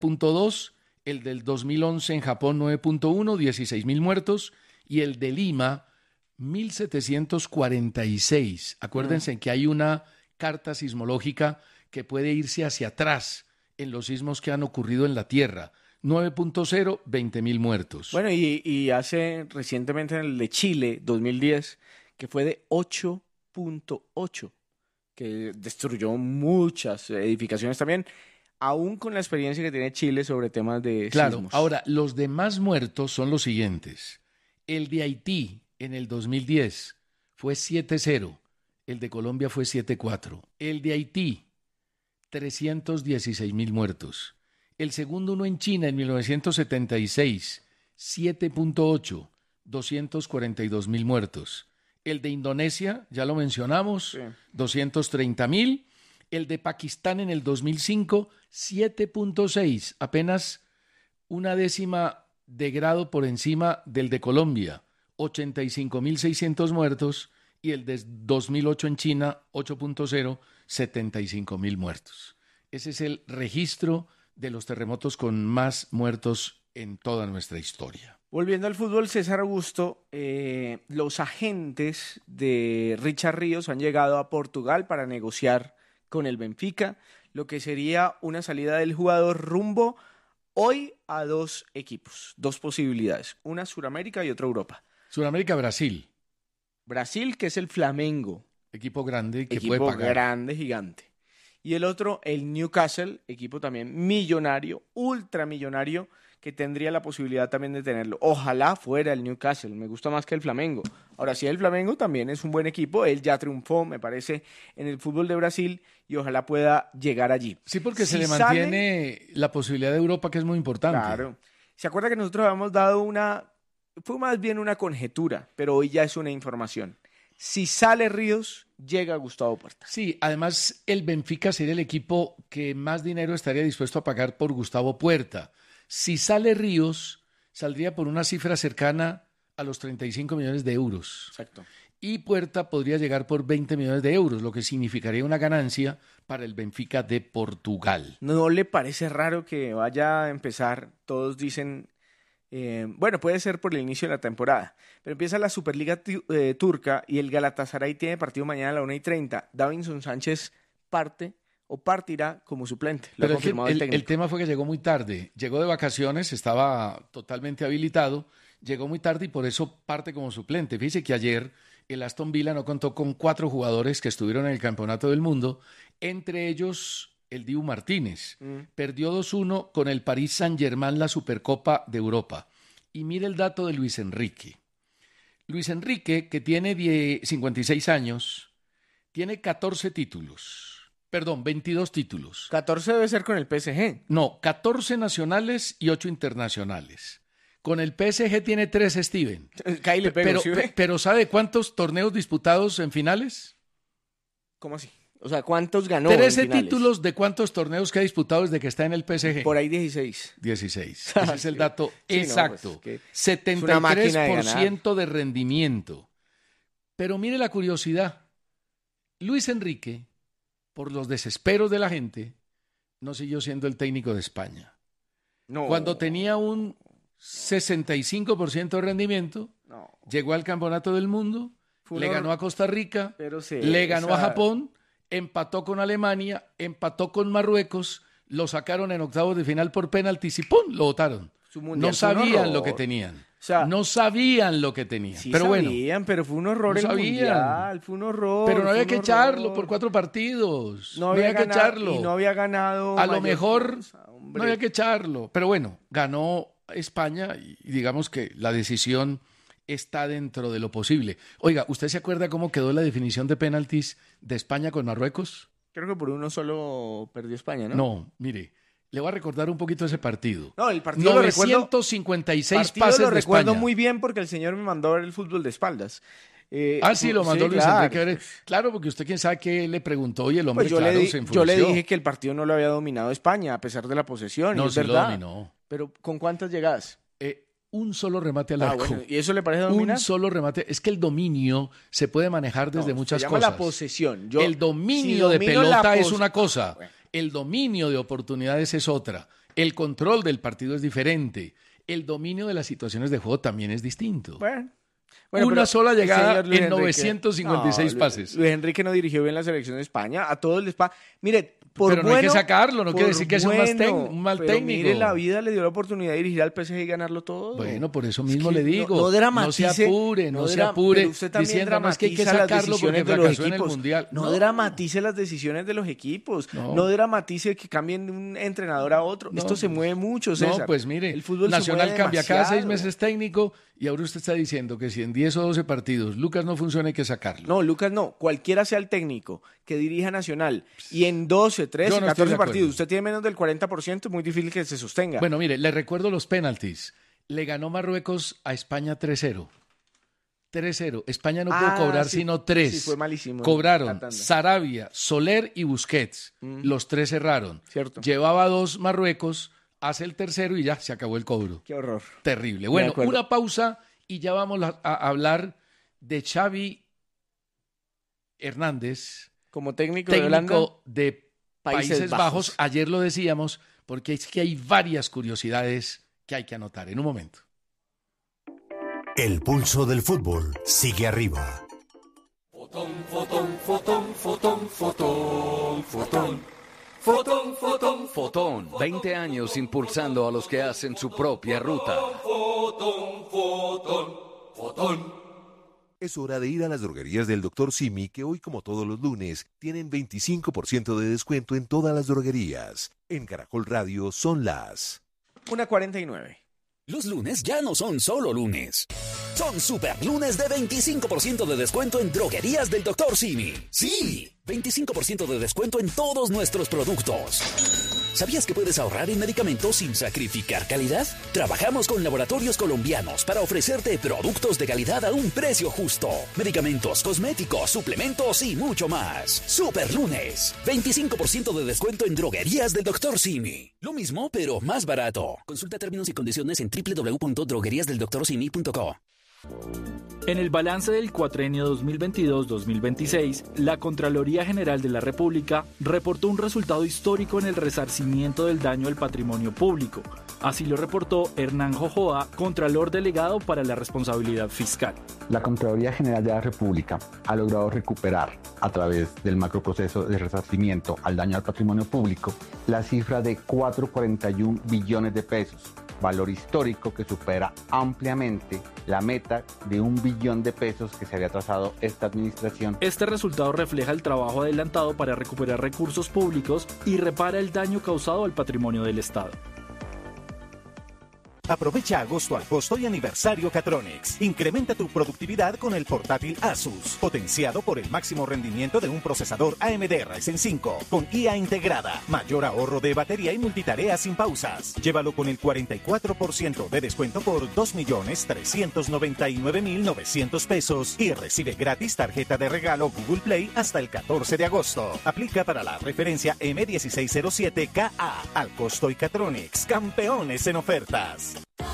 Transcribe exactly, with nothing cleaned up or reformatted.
punto dos, el del dos mil once en Japón nueve punto uno, dieciséis mil muertos, y el de Lima mil setecientos cuarenta y seis. Acuérdense mm. que hay una carta sismológica que puede irse hacia atrás en los sismos que han ocurrido en la Tierra. nueve punto cero, veinte mil muertos. Bueno, y, y hace recientemente en el de Chile, dos mil diez, que fue de ocho punto ocho, que destruyó muchas edificaciones también, aún con la experiencia que tiene Chile sobre temas de claro, sismos. Ahora, los demás muertos son los siguientes. El de Haití en el dos mil diez fue siete cero, el de Colombia fue siete cuatro. El de Haití, trescientos dieciséis mil muertos. El segundo uno en China en mil novecientos setenta y seis, siete punto ocho, doscientos cuarenta y dos mil muertos. El de Indonesia, ya lo mencionamos, sí. doscientos treinta mil. El de Pakistán en el dos mil cinco, siete punto seis, apenas una décima de grado por encima del de Colombia, ochenta y cinco mil seiscientos muertos. Y el de dos mil ocho en China, ocho punto cero, setenta y cinco mil muertos. Ese es el registro de los terremotos con más muertos en toda nuestra historia. Volviendo al fútbol, César Augusto, eh, los agentes de Richard Ríos han llegado a Portugal para negociar con el Benfica, lo que sería una salida del jugador rumbo hoy a dos equipos, dos posibilidades, una Suramérica y otra Europa. Suramérica, Brasil. Brasil, que es el Flamengo. Equipo grande que equipo puede pagar. grande, gigante. Y el otro, el Newcastle, equipo también millonario, ultramillonario, que tendría la posibilidad también de tenerlo. Ojalá fuera el Newcastle, me gusta más que el Flamengo. Ahora sí, el Flamengo también es un buen equipo, él ya triunfó, me parece, en el fútbol de Brasil y ojalá pueda llegar allí. Sí, porque si se le mantiene sale, la posibilidad de Europa, que es muy importante. Claro. ¿Se acuerda que nosotros habíamos dado una, fue más bien una conjetura, pero hoy ya es una información? Si sale Ríos, llega Gustavo Puerta. Sí, además el Benfica sería el equipo que más dinero estaría dispuesto a pagar por Gustavo Puerta. Si sale Ríos, saldría por una cifra cercana a los treinta y cinco millones de euros. Exacto. Y Puerta podría llegar por veinte millones de euros, lo que significaría una ganancia para el Benfica de Portugal. ¿No le parece raro que vaya a empezar? Todos dicen... Eh, bueno, puede ser por el inicio de la temporada, pero empieza la Superliga t- eh, turca y el Galatasaray tiene partido mañana a la una y treinta. Davinson Sánchez parte o partirá como suplente. Lo pero ha confirmado el, el, el, el tema fue que llegó muy tarde. Llegó de vacaciones, estaba totalmente habilitado, llegó muy tarde y por eso parte como suplente. Fíjese que ayer el Aston Villa no contó con cuatro jugadores que estuvieron en el Campeonato del Mundo, entre ellos... el Dibu Martínez, mm. perdió dos uno con el Paris Saint-Germain la Supercopa de Europa. Y mire el dato de Luis Enrique. Luis Enrique, que tiene cincuenta y seis años, tiene catorce títulos. Perdón, veintidós títulos. catorce debe ser con el P S G. No, catorce nacionales y ocho internacionales. Con el P S G tiene tres, Steven. Caí le pego, pero, ¿sí ve? pero ¿sabe cuántos torneos disputados en finales? ¿Cómo así? O sea, ¿cuántos ganó? trece títulos de cuántos torneos que ha disputado desde que está en el P S G. Por ahí dieciséis. dieciséis. Ese es el dato sí, exacto. No, pues setenta y tres por ciento de, de rendimiento. Pero mire la curiosidad. Luis Enrique, por los desesperos de la gente, no siguió siendo el técnico de España. No. Cuando tenía un sesenta y cinco por ciento de rendimiento, no. llegó al Campeonato del Mundo, le ganó a Costa Rica, pero sí, le ganó esa... a Japón, empató con Alemania, empató con Marruecos, lo sacaron en octavos de final por penaltis y ¡pum! Lo votaron. No sabían lo que tenían. O sea, no sabían lo que tenían. Sí pero sabían, bueno, pero fue un horror no el sabían. Mundial, fue un horror. Pero no había que horror. echarlo por cuatro partidos. No había, no había ganado, que echarlo. Y no había ganado. A lo mejor cosa, no había que echarlo. Pero bueno, ganó España y digamos que la decisión está dentro de lo posible. Oiga, ¿usted se acuerda cómo quedó la definición de penaltis de España con Marruecos? Creo que por uno solo perdió España, ¿no? No, mire, le voy a recordar un poquito ese partido. No, el partido novecientos cincuenta y seis partido pases lo de recuerdo España. Muy bien porque el señor me mandó a ver el fútbol de espaldas. Eh, ah, sí, lo mandó sí, Luis claro. Enrique a ver. Claro, porque usted quién sabe qué le preguntó y el hombre pues yo claro le di, se enfureció. Yo le dije que el partido no lo había dominado España a pesar de la posesión. No, y es sí verdad. lo dominó. Pero ¿con cuántas llegadas? Eh, un solo remate al ah, arco. Bueno, ¿y eso le parece dominar? Un solo remate. Es que el dominio se puede manejar desde no, muchas se llama cosas. La posesión. Yo, el dominio si de pelota pos... es una cosa. Bueno. El dominio de oportunidades es otra. El control del partido es diferente. El dominio de las situaciones de juego también es distinto. Bueno. Bueno, Una sola llegada en Enrique, novecientos cincuenta y seis no, pases. Luis Enrique no dirigió bien la selección de España. A todos les pasa. Mire, por pero no bueno, hay que sacarlo, no quiere decir que sea un, bueno, más tec- un mal pero técnico. Mire, la vida le dio la oportunidad de dirigir al P S G y ganarlo todo. Bueno, por eso mismo es que le digo. No, no dramatice. No se apure, no, no se dra- apure. Pero usted también diciendo, no, es que hay que dramatiza las sacarlo porque decisiones de los fracasó en el equipos. Mundial. No, No. dramatice las decisiones de los equipos. No, No. dramatice que cambien de un entrenador a otro. No, Esto se mueve mucho, César. No, pues mire, el fútbol Nacional se mueve cambia cada seis demasiado. meses técnico y ahora usted está diciendo que si en diez o doce partidos Lucas no funciona hay que sacarlo. No, Lucas no. Cualquiera sea el técnico que dirija Nacional y en doce, trece, Yo no estoy catorce de acuerdo. partidos usted tiene menos del cuarenta por ciento, es muy difícil que se sostenga. Bueno, mire, le recuerdo los penaltis. Le ganó Marruecos a España tres cero. tres cero. España no pudo Ah, cobrar sí, sino tres. sí, fue malísimo la Cobraron tanda. Sarabia, Soler y Busquets. Mm. Los tres cerraron. Cierto. Llevaba dos Marruecos, hace el tercero y ya se acabó el cobro. Qué horror. Terrible. De Bueno, acuerdo. una pausa y ya vamos a, a hablar de Xavi Hernández, Como técnico, de Holanda, técnico de Países, Países Bajos. Bajos. Ayer lo decíamos, porque es que hay varias curiosidades que hay que anotar. En un momento. El pulso del fútbol sigue arriba. Fotón, fotón, fotón, fotón, fotón, fotón. Fotón, fotón, Fotón, veinte años impulsando a los que hacen su propia ruta. fotón, fotón, fotón. Es hora de ir a las droguerías del doctor Simi, que hoy, como todos los lunes, tienen veinticinco por ciento de descuento en todas las droguerías. En Caracol Radio son las una cuarenta y nueve. Los lunes ya no son solo lunes. Son super lunes de veinticinco por ciento de descuento en droguerías del doctor Simi. Sí, veinticinco por ciento de descuento en todos nuestros productos. ¿Sabías que puedes ahorrar en medicamentos sin sacrificar calidad? Trabajamos con laboratorios colombianos para ofrecerte productos de calidad a un precio justo. Medicamentos, cosméticos, suplementos y mucho más. Super lunes. veinticinco por ciento de descuento en droguerías del doctor Simi. Lo mismo, pero más barato. Consulta términos y condiciones en doble u doble u doble u punto droguerías del doctor simi punto co. En el balance del cuatrienio dos mil veintidós dos mil veintiséis, la Contraloría General de la República reportó un resultado histórico en el resarcimiento del daño al patrimonio público. Así lo reportó Hernán Jojoa, Contralor Delegado para la Responsabilidad Fiscal. La Contraloría General de la República ha logrado recuperar, a través del macroproceso de resarcimiento al daño al patrimonio público, la cifra de cuatro coma cuarenta y uno billones de pesos, valor histórico que supera ampliamente la meta de un billón de pesos que se había trazado esta administración. Este resultado refleja el trabajo adelantado para recuperar recursos públicos y repara el daño causado al patrimonio del Estado. Aprovecha agosto al costo y aniversario Catronics. Incrementa tu productividad con el portátil Asus, potenciado por el máximo rendimiento de un procesador A M D Ryzen cinco, con I A integrada, mayor ahorro de batería y multitarea sin pausas. Llévalo con el cuarenta y cuatro por ciento de descuento por dos millones trescientos noventa y nueve mil novecientos pesos y recibe gratis tarjeta de regalo Google Play hasta el catorce de agosto. Aplica para la referencia M dieciséis cero siete K A. Al costo y Catronics, campeones en ofertas.